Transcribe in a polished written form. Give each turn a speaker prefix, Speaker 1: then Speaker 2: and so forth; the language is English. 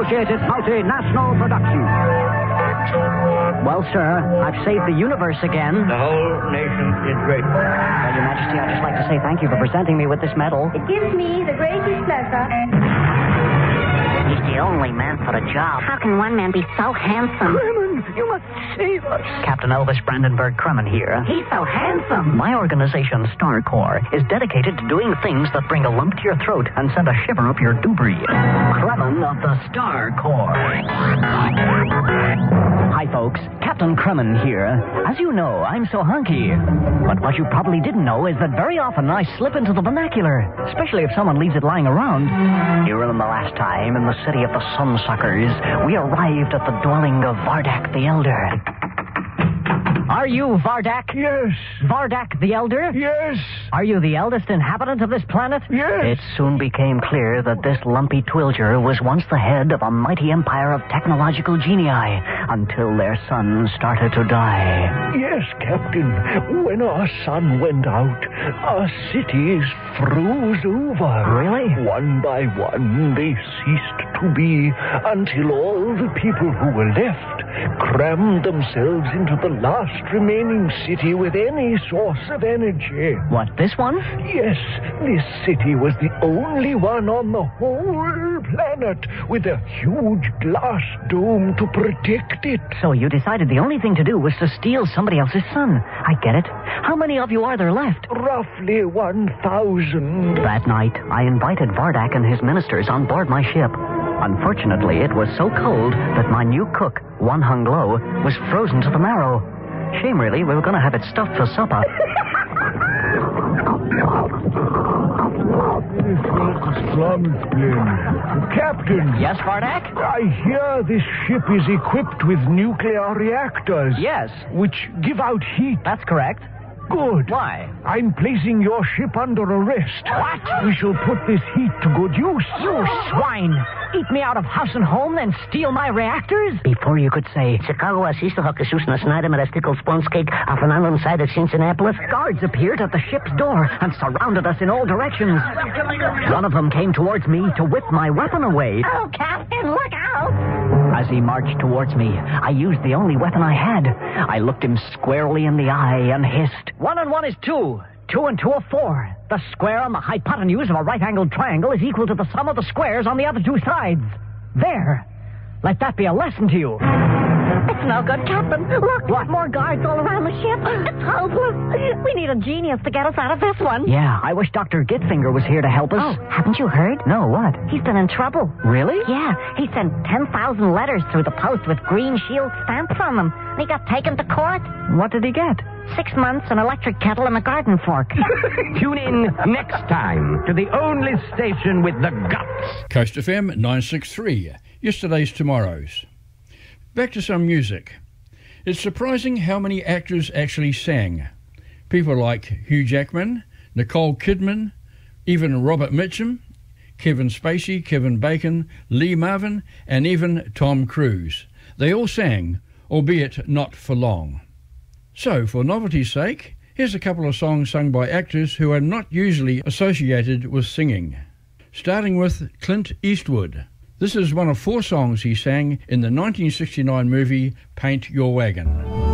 Speaker 1: associated multinational production. Well, sir, I've saved the universe again.
Speaker 2: The whole nation is grateful.
Speaker 1: Well, Your Majesty, I'd just like to say thank you for presenting me with this medal.
Speaker 3: It gives me the greatest pleasure.
Speaker 1: He's the only man for the job.
Speaker 3: How can one man be so handsome?
Speaker 1: Kremen, you must save us. Captain Elvis Brandenburg Kremen here.
Speaker 3: He's so handsome.
Speaker 1: My organization, Star Corps, is dedicated to doing things that bring a lump to your throat and send a shiver up your doobry. Kremen of the Star Corps. Hi, folks. Captain Kremen here. As you know, I'm so hunky. But what you probably didn't know is that very often I slip into the vernacular, especially if someone leaves it lying around. You remember last time in the city of the Sunsuckers, we arrived at the dwelling of Vardak the Elder. Are you Vardak?
Speaker 4: Yes.
Speaker 1: Vardak the Elder?
Speaker 4: Yes.
Speaker 1: Are you the eldest inhabitant of this planet?
Speaker 4: Yes.
Speaker 1: It soon became clear that this lumpy twilger was once the head of a mighty empire of technological genii until their sun started to die.
Speaker 4: Yes, Captain. When our sun went out, our cities froze over.
Speaker 1: Really?
Speaker 4: One by one, they ceased to be until all the people who were left crammed themselves into the last remaining city with any source of energy.
Speaker 1: What, this one?
Speaker 4: Yes, this city was the only one on the whole planet with a huge glass dome to protect it.
Speaker 1: So you decided the only thing to do was to steal somebody else's sun. I get it. How many of you are there left?
Speaker 4: Roughly 1,000.
Speaker 1: That night, I invited Vardak and his ministers on board my ship. Unfortunately, it was so cold that my new cook, One Hung Lo, was frozen to the marrow. Shame, really. We were going to have it stuffed for supper.
Speaker 4: Captain.
Speaker 1: Yes, Vardak?
Speaker 4: I hear this ship is equipped with nuclear reactors.
Speaker 1: Yes.
Speaker 4: Which give out heat.
Speaker 1: That's correct.
Speaker 4: Good.
Speaker 1: Why?
Speaker 4: I'm placing your ship under arrest.
Speaker 1: What?
Speaker 4: We shall put this heat to good use.
Speaker 1: You swine! Eat me out of house and home, then steal my reactors? Before you could say,
Speaker 5: Chicago assiste Hockeyshus na Snyder met a stickle sponge cake off an island side of Cincinnati.
Speaker 1: guards appeared at the ship's door and surrounded us in all directions. One of them came towards me to whip my weapon away.
Speaker 3: Oh, Captain, look out!
Speaker 1: As he marched towards me, I used the only weapon I had. I looked him squarely in the eye and hissed, 1 and 1 is 2. 2 and 2 are 4. The square on the hypotenuse of a right-angled triangle is equal to the sum of the squares on the other two sides. There. Let that be a lesson to you.
Speaker 3: It's no good, Captain. Look,
Speaker 1: What?
Speaker 3: more guards all around the ship. It's hopeless. We need a genius to get us out of this one.
Speaker 1: Yeah, I wish Dr. Gitfinger was here to help us.
Speaker 3: Oh, haven't you heard?
Speaker 1: No, what?
Speaker 3: He's been in trouble.
Speaker 1: Really?
Speaker 3: Yeah, he sent 10,000 letters through the post with green shield stamps on them. And he got taken to court.
Speaker 1: What did he get?
Speaker 3: 6 months, an electric kettle, and a garden fork.
Speaker 2: Tune in next time to the only station with the guts.
Speaker 6: Coast FM 963, yesterday's tomorrow's. Back to some music. It's surprising how many actors actually sang. People like Hugh Jackman, Nicole Kidman, even Robert Mitchum, Kevin Spacey, Kevin Bacon, Lee Marvin, and even Tom Cruise. They all sang, albeit not for long. So, for novelty's sake, here's a couple of songs sung by actors who are not usually associated with singing. Starting with Clint Eastwood. This is one of 4 songs he sang in the 1969 movie Paint Your Wagon.